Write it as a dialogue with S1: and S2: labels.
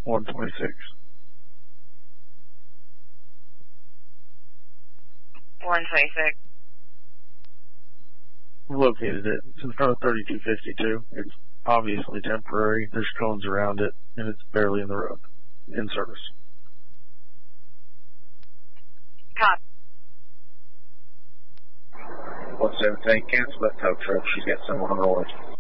S1: 126.
S2: 126.
S1: Located it. It's in front of 3252. It's obviously temporary. There's cones around it, and it's barely in the road. In service.
S2: Copy.
S3: 117, cancel that tow truck. She's got someone on the way.